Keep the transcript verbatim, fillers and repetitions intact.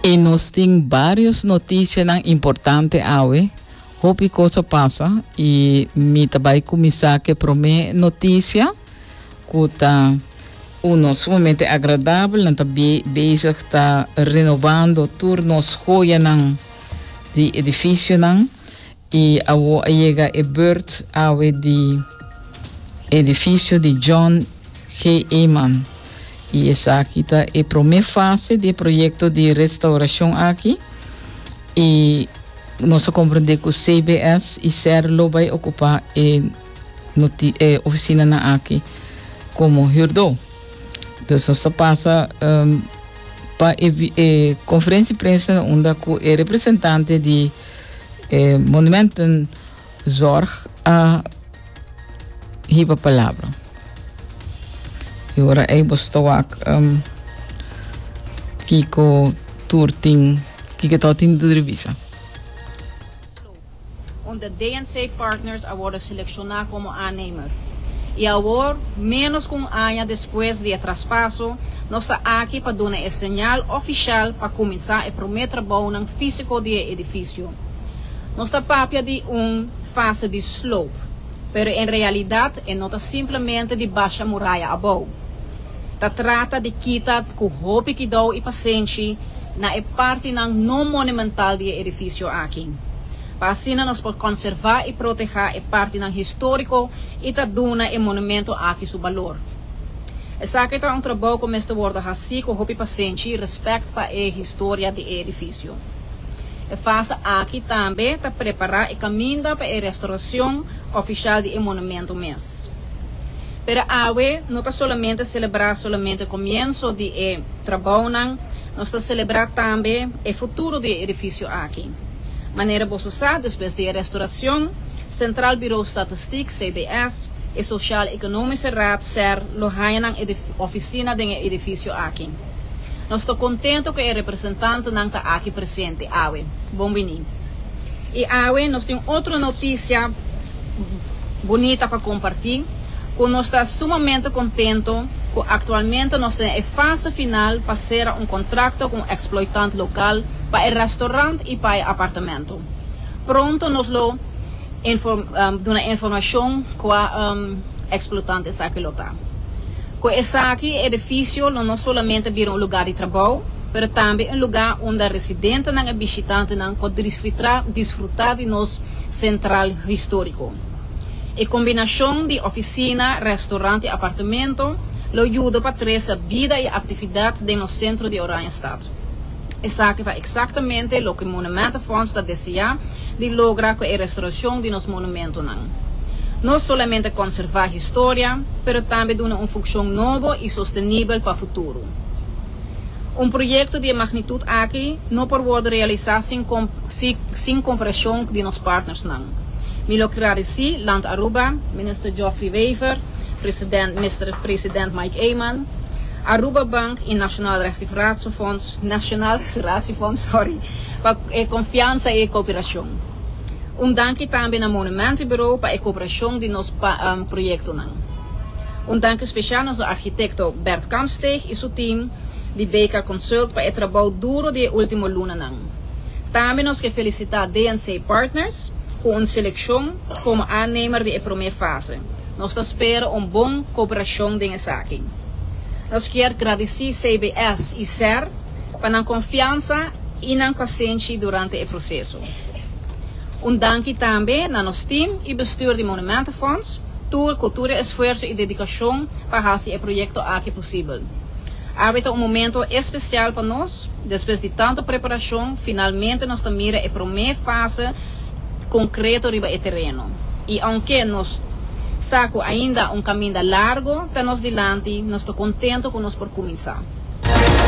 E nós temos várias notícias importantes hoje. Hope coisa passa e me também começar que promete notícia que tá um sumamente agradável, não tá bezig está renovando turnos joia nang de edifício nang e awo chega e beurt awe de edifício de John G. Eman. E essa aqui tá a primeira fase do projeto de restauração aqui. E nós compreendemos que o C B S e S E R lo vai ocupar a oficina na aqui como herdor. Então, nós passa um, para a conferência de imprensa onde o representante de eh, Monumenten Zorg a a palavra. E agora eu estou aqui um, Kiko Turting, Kiko Turting de revista. Onde D N C Partners agora selecionar como aannemer. E agora, menos com um ano depois do traspasso, nós estamos aqui para dar um sinal oficial para começar a primeiro trabalho físico do edifício. Nós estamos papia de uma fase de slope, mas em realidade é não simplesmente de baixa muralha abaixo. Se trata de quitar com roupa que dá e paciente na parte não monumental do edifício aqui. Para assim nós podemos conservar e proteger a parte histórica e dar o monumento aqui seu valor. Essa aqui é um trabalho que começa a ser assim com o paciente respeito para a história do edifício. E faz aqui também para preparar o caminho para a restauração oficial do monumento mesmo. Pero hoje não está somente celebrar somente o começo do trabalho, nós estamos celebrar também o futuro do edifício aqui. Maneira boa depois da restauração, Central Bureau Statistic C B S e Social Economische Raad S E R lohayan ang oficina do edifício aqui. Nós estamos contentes que o representante não está aqui presente hoje. Bom-vindo. E hoje nós temos outra notícia bonita para compartilhar, que nós estamos sumamente contentes que atualmente nós temos a fase final para ser um contrato com o exploitante local para o restaurante e para o apartamento. Pronto nós lo inform, um, damos informação com o um, exploitante aqui local. Com esse aqui edifício não somente vira um lugar de trabalho, mas também um lugar onde residentes e visitantes podem desfrutar, desfrutar de nosso central histórico. A combinação de oficina, restaurante e apartamento lo ajuda para trazer a vida e atividade no centro de Oranjestad. Essa é exatamente o que o Monumentenfonds está desejando de lograr com a restauração de nos monumentos. Não somente conservar a história, mas também dar uma função nova e sustentável para o futuro. Um projeto de magnitude aqui não pode realizar sem, com, sem, sem compreensão de nossos partners. Me lo agradeci, Land Aruba, Minister Geoffrey Wever, President, mister President Mike Eman, Aruba Bank e Nacional Restauratiefonds, Nacional Restauratiefonds, sorry, para a confiança e a cooperação. Um dank também ao Monumentenbureau para a cooperação de nosso um, projeto. Um dank especial ao arquiteto Bert Kamsteeg e seu time de Baker Consult para o trabalho duro de última luna. Também nós queremos felicitar D N C Partners com uma seleção como aannemer de primeira fase. Nós esperamos uma boa cooperação nessa aqui. Nós queremos agradecer C B S e S E R para a confiança e a paciência durante o processo. Um dank também a nosso time e bestuur de Monumentenfonds, por cultura, esforço e dedicação para fazer o projeto aqui possível. Agora é um momento especial para nós, depois de tanta preparação, finalmente nós estamos a primeira fase concreta riba o terreno. E aunque nós saco ainda um caminho largo, para nós delante, nós estamos contentes com nós por começar.